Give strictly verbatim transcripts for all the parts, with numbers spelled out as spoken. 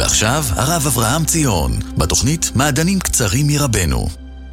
ועכשיו הרב אברהם ציון, בתוכנית מעדנים קצרים מרבנו.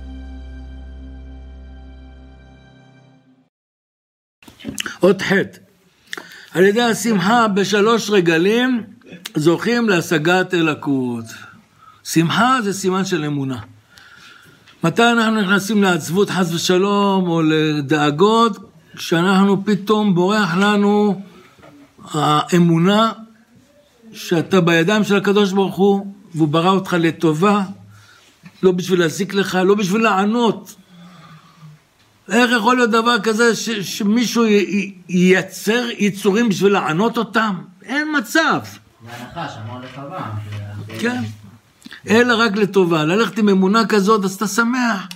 עוד חטא. על ידי השמחה בשלוש רגלים זוכים להשגת אלוקות. שמחה זה סימן של אמונה. מתי אנחנו נכנסים לעצבות חס ושלום או לדאגות? כשאנחנו פתאום בורח לנו האמונה שאתה בידיים של הקדוש ברוך הוא, והוא ברא אותך לטובה, לא בשביל להזיק לך, לא בשביל לענות. איך יכול להיות דבר כזה ש- שמישהו י- ייצר יצורים בשביל לענות אותם? אין מצב. זה הנחש, אמר לך פעם. כן. אלא רק לטובה. ללכת עם אמונה כזאת, אז אתה שמח.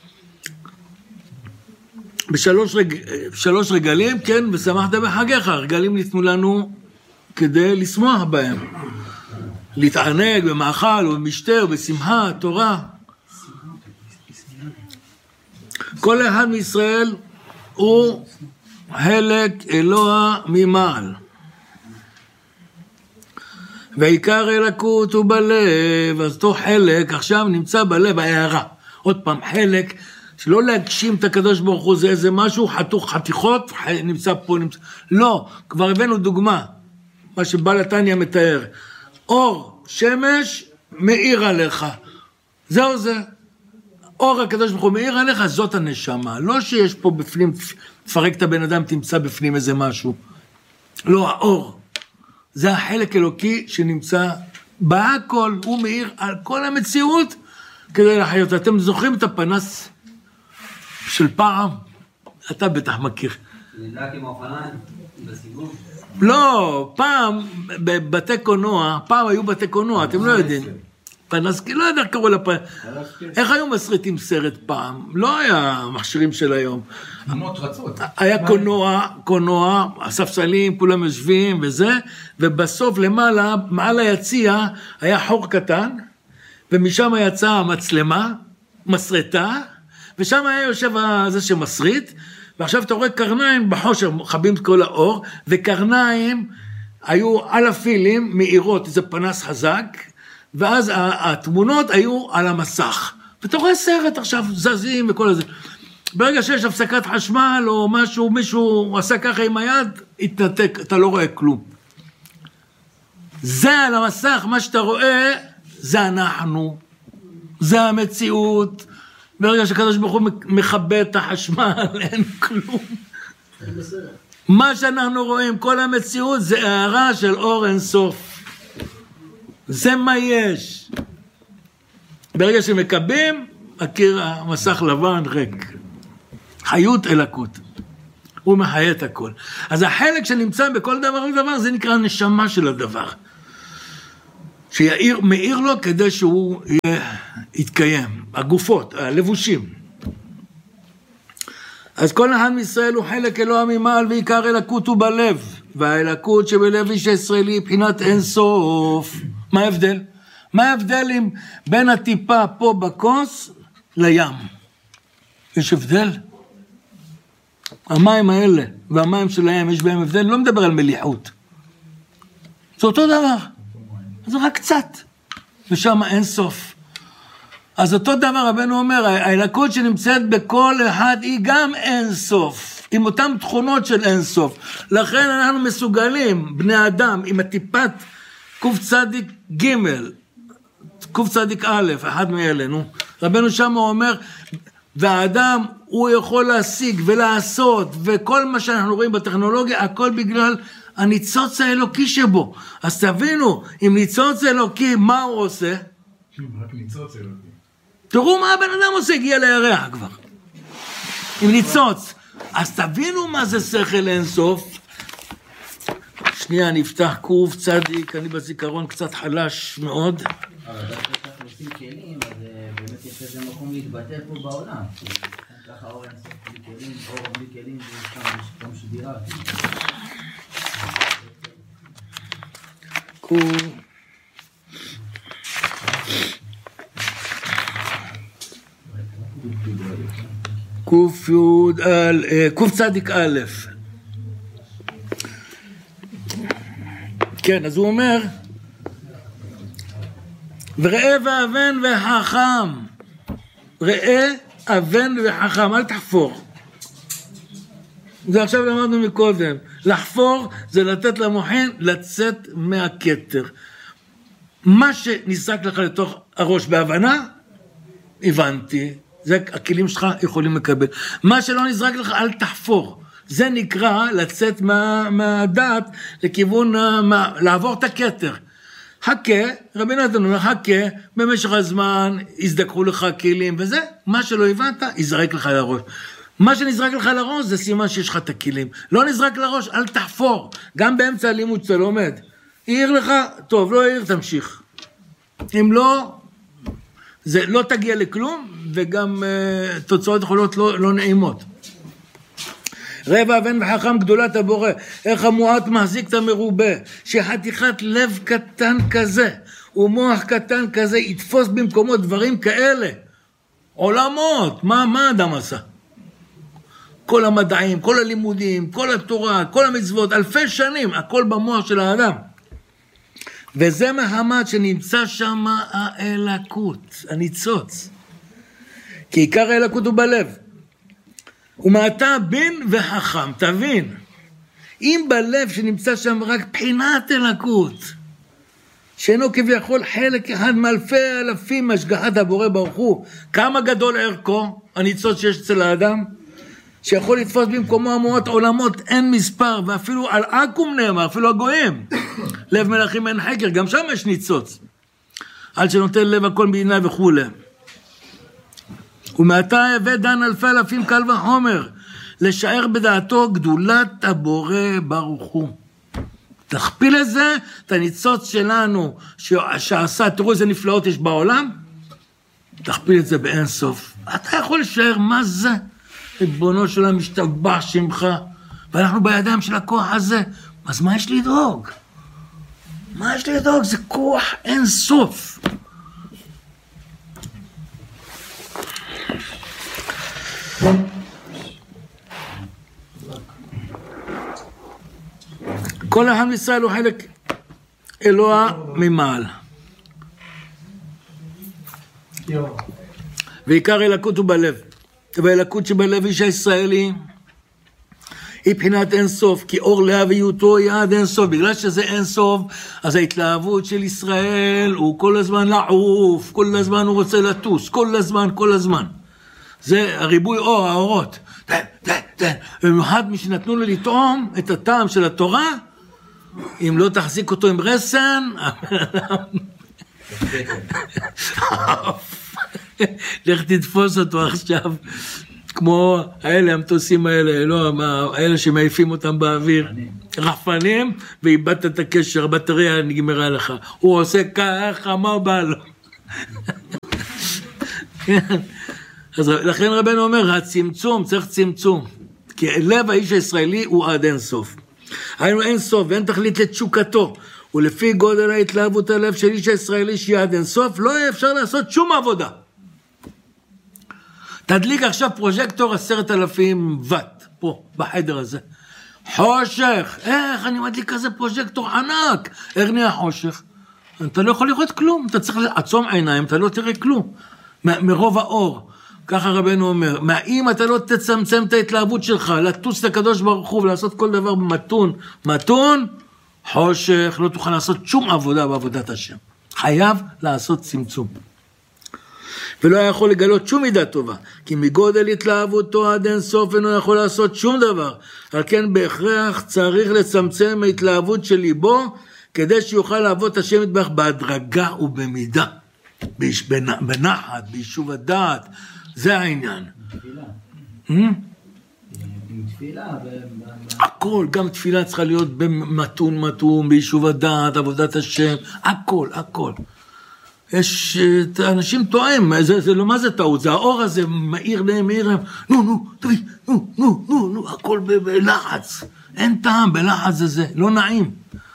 בשלוש רג... שלוש רגלים, כן, ושמחת בחגיך. רגלים ניתנו לנו כדי לשמוח בהם. להתענג במאכל או במשתה או בשמחה, תורה. כל אחד מישראל הוא חלק אלוה ממעל. ועיקר אלוקות הוא בלב, אז אותו חלק עכשיו נמצא בלב, ההערה. עוד פעם, חלק, שלא להגשים את הקדוש ברוך הוא, זה איזה משהו חתוך חתיכות, נמצא פה, נמצא... לא, כבר הבאנו דוגמה, מה שבעל התניא מתאר. אור, שמש, מאיר עליך. זהו זה. אור הקדוש ברוך הוא מאיר עליך, זאת הנשמה. לא שיש פה בפנים, תפרק את הבן אדם, תמצא בפנים איזה משהו. לא, האור. זה החלק אלוקי שנמצא בהכל, הוא מאיר על כל המציאות כדי לחיות. אתם זוכרים את הפנס של פעם? אתה בטח מכיר. נדלק עם האופניים בסיבוב? לא, פעם בבתי קונוע, פעם היו בתי קונוע, אתם לא יודעים. פנס, לא יודע איך קראו לפנס. איך היו מסריטים סרט פעם? לא היה מכשירים של היום. היה קונוע, קונוע, הספסלים, כולם יושבים וזה, ובסוף למעלה, מעל היציע, היה חור קטן, ומשם יצאה המצלמה, מסרטה, ושם היה יושב זה שמסריט, ועכשיו אתה רואה קרניים בחושר, חבים את כל האור, וקרניים היו על הפילים מאירות, איזה פנס חזק, ואז התמונות היו על המסך. ואתה רואה סרט עכשיו, זזים וכל הזה. ברגע שיש הפסקת חשמל או משהו, מישהו עשה ככה עם היד, התנתק, אתה לא רואה כלום. זה על המסך, מה שאתה רואה, זה אנחנו. זה המציאות. ברגע שקדוש ברוך הוא מכבה את החשמל, אין כלום. מה שאנחנו רואים, כל המציאות, זה הערה של אור אין סוף. זה מה יש. ברגע שמקבים, הכיר המסך לבן ריק. חיות אלוקות. הוא מחיה את הכל. אז החלק שנמצא בכל דבר ודבר, זה נקרא הנשמה של הדבר. שיעיר, מאיר לו כדי שהוא יהיה, יתקיים. הגופות, הלבושים. אז כל אחד מישראל הוא חלק אלוה ממעל, ועיקר אלוקות הוא בלב. והאלוקות שבלב איש הישראלי בחינת אין סוף. מה ההבדל? מה ההבדלים בין הטיפה פה בכוס לים? יש הבדל? המים האלה והמים של הים, יש בהם הבדל? לא מדבר על מליחות. זה אותו דבר. זה רק קצת. ושם אין סוף. אז אותו דבר רבנו אומר, האלוקות שנמצאת בכל אחד היא גם אין סוף. עם אותם תכונות של אין סוף. לכן אנחנו מסוגלים, בני אדם, עם הטיפת קוף צדיק ג' קוף צדיק א', אחד מאלה, נו. רבנו שם הוא אומר, והאדם הוא יכול להשיג ולעשות, וכל מה שאנחנו רואים בטכנולוגיה, הכל בגלל הניצוץ האלוקי שבו. אז תבינו, עם ניצוץ אלוקי, מה הוא עושה? רק ניצוץ אלוקי. תראו מה הבן אדם עושה, הגיע לירח כבר. עם ניצוץ. אז תבינו מה זה שכל אין סוף. שנייה, נפתח קוף צדיק, אני בזיכרון קצת חלש מאוד. אבל דווקא כשאנחנו עושים כלים, אז באמת יש איזה מקום להתבטא פה בעולם. ככה אור אין סוף בלי כלים, אור בלי כלים, זה סתם שדירה. קוף. קוף יוד על, קוף צדיק א'. כן, אז הוא אומר, וראה ואבן וחכם. ראה, אבן וחכם, אל תחפור. זה עכשיו למדנו מקודם. לחפור זה לתת למוחין לצאת מהכתר. מה שנזרק לך לתוך הראש בהבנה, הבנתי. זה הכלים שלך יכולים לקבל. מה שלא נזרק לך, אל תחפור. זה נקרא לצאת מה, מהדעת לכיוון, מה, לעבור את הכתר. חכה, רבי נתן אומר, חכה, במשך הזמן יזדקחו לך כלים, וזה, מה שלא הבנת, יזרק לך לראש. מה שנזרק לך לראש, זה סימן שיש לך את הכלים. לא נזרק לראש, אל תחפור. גם באמצע הלימוד שאתה לומד. העיר לך, טוב, לא העיר, תמשיך. אם לא, זה לא תגיע לכלום, וגם uh, תוצאות יכולות לא, לא נעימות. רבע אבן וחכם גדולת הבורא, איך המועט מחזיק את המרובה, שחתיכת לב קטן כזה, ומוח קטן כזה, יתפוס במקומות דברים כאלה. עולמות, מה, מה אדם עשה? כל המדעים, כל הלימודים, כל התורה, כל המצוות, אלפי שנים, הכל במוח של האדם. וזה מהמד שנמצא שם האלקות, הניצוץ. כי עיקר האלקות הוא בלב. ומעתה בן וחכם, תבין. אם בלב שנמצא שם רק בחינת אלקות, שאינו כביכול חלק אחד מאלפי אלפים מהשגחת הבורא ברוך הוא, כמה גדול ערכו, הניצוץ שיש אצל האדם, שיכול לתפוס במקומו המועט עולמות, אין מספר, ואפילו על עקום נאמר, אפילו הגויים. לב מלאכים אין חקר, גם שם יש ניצוץ. על שנותן לב הכל מדינה וכו'. ומעתה הבא דן אלפי אלפים קל וחומר, לשער בדעתו גדולת הבורא ברוך הוא. תכפיל את זה, את הניצוץ שלנו, שעשה, תראו איזה נפלאות יש בעולם, תכפיל את זה באין סוף. אתה יכול לשער מה זה? ריבונו שלנו משתבח שמך, ואנחנו בידיים של הכוח הזה, אז מה יש לדאוג? מה יש לדאוג? זה כוח אין סוף. כל העם ישראל הוא חלק אלוה ממעל. ועיקר אלקות הוא בלב. והאלקות שבלב איש הישראלי היא בחינת אין סוף, כי אור להביותו היא עד אין סוף. בגלל שזה אין סוף, אז ההתלהבות של ישראל הוא כל הזמן לעוף, כל הזמן הוא רוצה לטוס, כל הזמן, כל הזמן. זה הריבוי אור, האורות. תן, תן, תן. במיוחד מי שנתנו לו לטעום את הטעם של התורה, אם לא תחזיק אותו עם רסן, לך תתפוס אותו עכשיו, כמו האלה, המטוסים האלה, לא, האלה שמעיפים אותם באוויר, רחפנים, ואיבדת את הקשר, הבטריה נגמרה לך. הוא עושה ככה, מה בא לו? אז לכן רבנו אומר, הצמצום, צריך צמצום, כי לב האיש הישראלי הוא עד אין סוף. היינו אין סוף, ואין תכלית לתשוקתו, ולפי גודל ההתלהבות הלב של איש הישראלי שהיא עד אין סוף, לא יהיה אפשר לעשות שום עבודה. תדליק עכשיו פרוז'קטור עשרת אלפים וט, פה, בחדר הזה. חושך, איך אני מדליק כזה פרוז'קטור ענק? איך נהיה חושך? אתה לא יכול לראות כלום, אתה צריך לעצום עיניים, אתה לא תראה כלום, מ- מרוב האור. ככה רבנו אומר, אם אתה לא תצמצם את ההתלהבות שלך, לטוס לקדוש ברוך הוא ולעשות כל דבר מתון, מתון, חושך, לא תוכל לעשות שום עבודה בעבודת השם. חייב לעשות צמצום. ולא יכול לגלות שום מידה טובה, כי מגודל התלהבותו עד אין סוף אינו יכול לעשות שום דבר. על כן בהכרח צריך לצמצם ההתלהבות של ליבו, כדי שיוכל לעבוד את השם יתברך בהדרגה ובמידה, בנחת, ביישוב הדעת. זה העניין. תפילה. תפילה. הכל, גם תפילה צריכה להיות במתון מתון, ביישוב הדעת, עבודת השם, הכל, הכל. יש, אנשים טועים, זה, זה לא מה זה טעות, זה האור הזה מאיר להם, מאיר להם, נו, נו, תביא, נו, נו, נו, נו, הכל ב- בלחץ, אין טעם בלחץ הזה, לא נעים.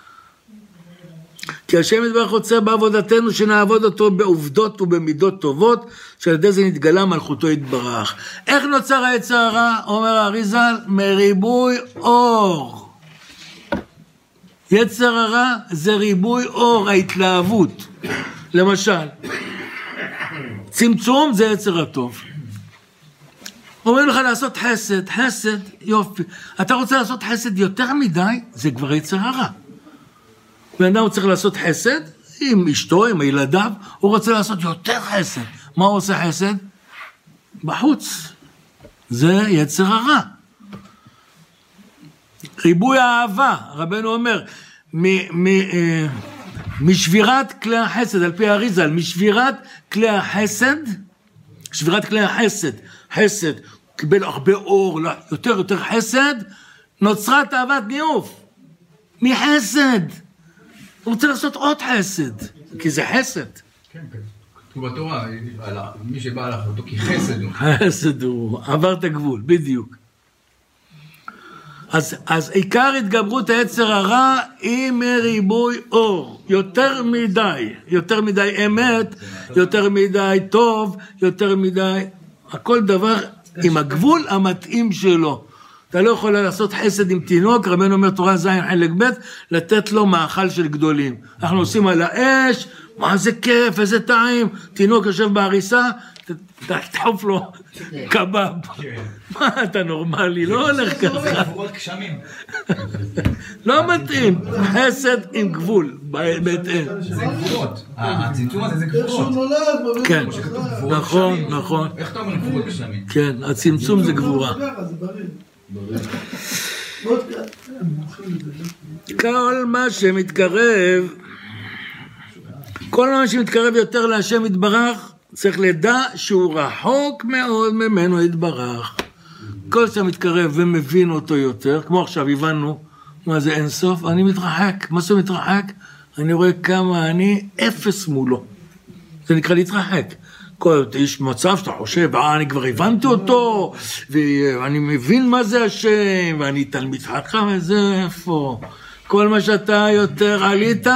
כי השם יתברך רוצה בעבודתנו שנעבוד אותו בעובדות ובמידות טובות, שעל ידי זה נתגלה מלכותו יתברך. איך נוצר היצר הרע? אומר האריז"ל, מריבוי אור. יצר הרע זה ריבוי אור, ההתלהבות. למשל, צמצום זה יצר הטוב. אומרים לך לעשות חסד, חסד, יופי. אתה רוצה לעשות חסד יותר מדי, זה כבר יצר הרע. בן אדם צריך לעשות חסד, עם אשתו, עם ילדיו, הוא רוצה לעשות יותר חסד. מה הוא עושה חסד? בחוץ. זה יצר הרע. ריבוי האהבה, רבנו אומר, מ- מ- אה, משבירת כלי החסד, על פי האריזל, משבירת כלי החסד, שבירת כלי החסד, חסד, קיבל הרבה אור, יותר יותר חסד, נוצרה תאוות ניאוף, מחסד. הוא רוצה לעשות עוד חסד, כי זה חסד. כן, כן. כתוב בתורה, מי שבא לך אותו כי חסד הוא. חסד הוא, עבר את הגבול, בדיוק. אז, אז עיקר התגברות היצר הרע היא מריבוי אור, יותר מדי, יותר מדי אמת, יותר מדי טוב, יותר מדי, הכל דבר עם הגבול המתאים שלו. אתה לא יכול לעשות חסד עם תינוק, רבנו אומר תורה זין חלק ב', לתת לו מאכל של גדולים. אנחנו עושים על האש, מה זה כיף, איזה טעים, תינוק יושב בעריסה, תחטוף לו קבב. מה אתה נורמלי, לא הולך ככה. לא מתאים, חסד עם גבול, בהתאם. זה גבולות, הצמצום הזה זה גבולות. כן, נכון, נכון. איך אתה אומר גבולות גשמים? כן, הצמצום זה גבורה. כל מה שמתקרב, כל מה שמתקרב יותר להשם יתברך, צריך לדע שהוא רחוק מאוד ממנו יתברך. כל שמתקרב ומבין אותו יותר, כמו עכשיו הבנו מה זה אין סוף, אני מתרחק. מה זה מתרחק? אני רואה כמה אני אפס מולו. זה נקרא להתרחק. כל יש מצב שאתה חושב, אה, אני כבר הבנתי אותו, ואני מבין מה זה השם, ואני תלמיד חכם, וזה איפה. כל מה שאתה יותר עלית,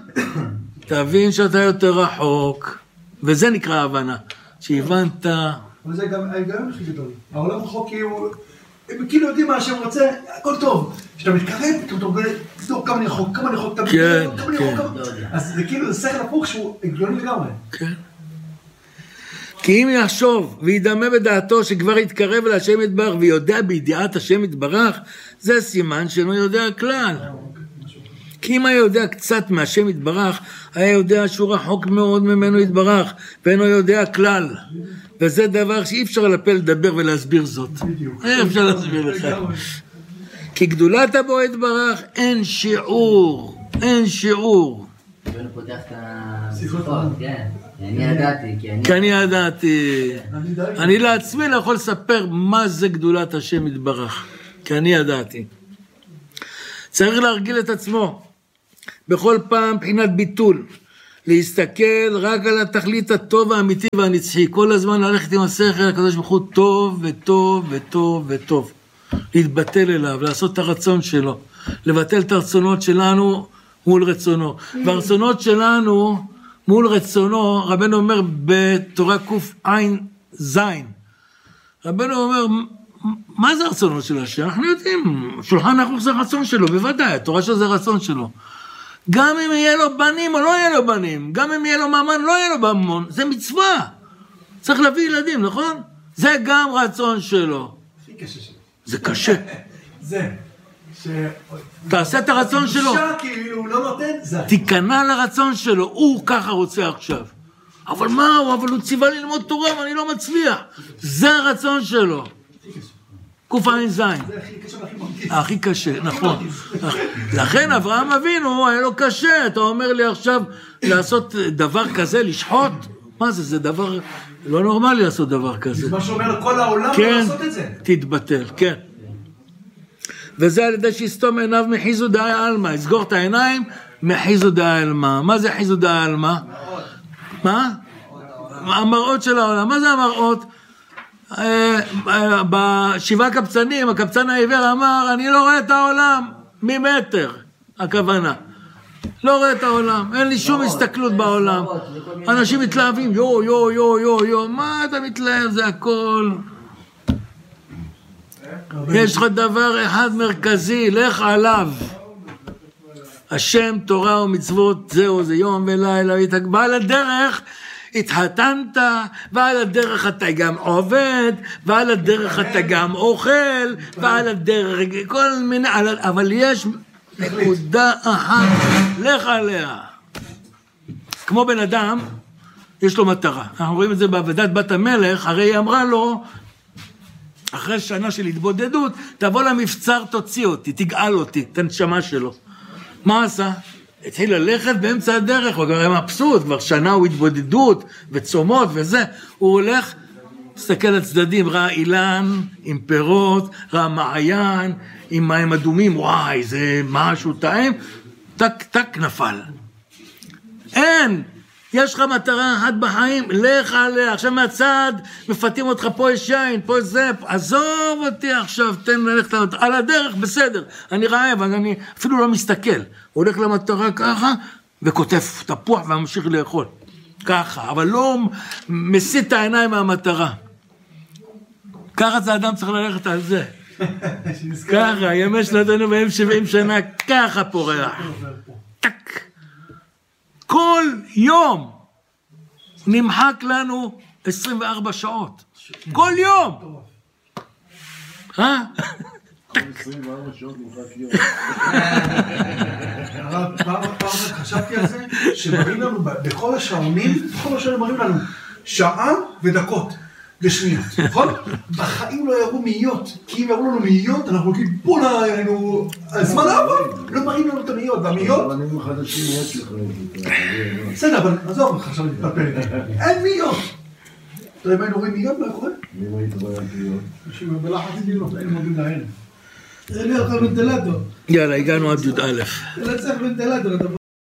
תבין שאתה יותר רחוק. וזה נקרא הבנה, שהבנת. אבל זה גם ההיגיון הכי גדול. העולם רחוק כאילו, הם כאילו יודעים מה השם רוצה, הכל טוב. כשאתה מתקרב, אתה אומר, תדעו כמה אני רחוק, כמה אני רחוק, כמה אני רחוק. אז זה כאילו, זה שכל הפוך שהוא הגיוני לגמרי. כן. כי אם יחשוב וידמה בדעתו שכבר יתקרב אל השם יתברך ויודע בידיעת השם יתברך, זה סימן שאינו יודע כלל. כי אם היה יודע קצת מהשם יתברך, היה יודע שהוא רחוק מאוד ממנו יתברך, ואינו יודע כלל. וזה דבר שאי אפשר לפה לדבר ולהסביר זאת. אי אפשר להסביר לך. כי גדולת הבו יתברך אין שיעור, אין שיעור. ואני פותח את השיחות, כן. אני ידעתי, כי אני ידעתי. אני לעצמי לא יכול לספר מה זה גדולת השם יתברך. כי אני ידעתי. צריך להרגיל את עצמו. בכל פעם בחינת ביטול. להסתכל רק על התכלית הטוב האמיתי והנצחי. כל הזמן ללכת עם השכל, הקדוש ברוך הוא טוב וטוב וטוב וטוב. להתבטל אליו, לעשות את הרצון שלו. לבטל את הרצונות שלנו מול רצונו. והרצונות שלנו מול רצונו, רבנו אומר בתורה קוף עין זין. רבנו אומר, מה זה הרצונות של השם? אנחנו יודעים, שולחן ערוך זה רצון שלו, בוודאי, התורה שזה רצון שלו. גם אם יהיה לו בנים או לא יהיה לו בנים, גם אם יהיה לו מאמן, לא יהיה לו ממון, זה מצווה. צריך להביא ילדים, נכון? זה גם רצון שלו. הכי קשה שלו. זה קשה. זה. תעשה את הרצון שלו. בושה כאילו הוא לא נותן, זה. תיכנע לרצון שלו, הוא ככה רוצה עכשיו. אבל מה הוא? אבל הוא ציווה ללמוד תורה ואני לא מצליח. זה הרצון שלו. קוף עין זין. זה הכי קשה והכי מרגיש. הכי קשה, נכון. לכן אברהם אבינו היה לו קשה. אתה אומר לי עכשיו לעשות דבר כזה, לשחוט? מה זה? זה דבר לא נורמלי לעשות דבר כזה. זה מה שאומר לכל העולם לא לעשות את זה. תתבטל, כן. וזה על ידי שיסתום עיניו מחיזו דאי אלמה. יסגור את העיניים מחיזו דאי אלמה. מה זה חיזו דאי אלמה? מה? המראות של העולם. מה זה המראות? בשבעה קבצנים, הקבצן העיוור אמר, אני לא רואה את העולם ממטר, הכוונה. לא רואה את העולם, אין לי שום הסתכלות בעולם. אנשים מתלהבים, יו, יו, יו, יו, יו, מה אתה מתלהב? זה הכל. יש לך דבר אחד מרכזי, לך עליו. השם תורה ומצוות זהו זה יום ולילה, ועל הדרך התחתנת, ועל הדרך אתה גם עובד, ועל הדרך אתה גם אוכל, ועל הדרך כל מיני, אבל יש נקודה אחת, לך עליה. כמו בן אדם, יש לו מטרה. אנחנו רואים את זה בעבודת בת המלך, הרי היא אמרה לו, אחרי שנה של התבודדות, תבוא למבצר, תוציא אותי, תגאל אותי, את הנשמה שלו. מה עשה? התחיל ללכת באמצע הדרך, הוא גם מבסוט, כבר שנה הוא התבודדות, וצומות וזה. הוא הולך, מסתכל על צדדים, ראה אילן עם פירות, ראה מעיין עם מים אדומים, וואי, זה משהו טעים, טק טק נפל. אין! יש לך מטרה אחת בחיים, לך עליה, עכשיו מהצד, מפתים אותך, פה יש יין, פה יש זה, עזוב אותי עכשיו, תן ללכת למטרה, על הדרך, בסדר, אני רעב, אני אפילו לא מסתכל, הוא הולך למטרה ככה, וכותב תפוח וממשיך לאכול, ככה, אבל לא מסיט את העיניים מהמטרה, ככה זה אדם צריך ללכת על זה, ככה, ימי שנתנו בהם שבעים שנה, ככה פורח, טק, כל יום נמחק לנו עשרים וארבע שעות. כל יום. אה? עשרים וארבע שעות נמחק יום. פעם אחת חשבתי על זה, שמראים לנו בכל השעונים, בכל השעונים מראים לנו שעה ודקות ושניות, נכון? בחיים לא יראו מאיות, כי אם יראו לנו מאיות, אנחנו נגיד, בואו היינו, הזמן לעבור, לא מראים לנו את המאיות, והמאיות... הבנים החדשים יש לך. בסדר, אבל עזוב, חשב להתפלפל, אין מאיות. אתה יודע, אם היינו רואים מאיות, מה קורה? אם היית רואה מאיות? אנשים בלחץ אידיונות, אין מודים להן. אין לי הלכה בנטלטור. יאללה, הגענו עד י' א'. זה לא צריך בנטלטור, אתה